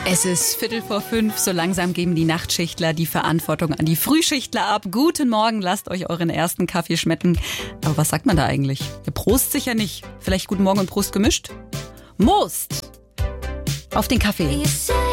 Es ist 4:45, so langsam geben die Nachtschichtler die Verantwortung an die Frühschichtler ab. Guten Morgen, lasst euch euren ersten Kaffee schmecken. Aber was sagt man da eigentlich? Prost sicher nicht. Vielleicht guten Morgen und Prost gemischt? Most! Auf den Kaffee.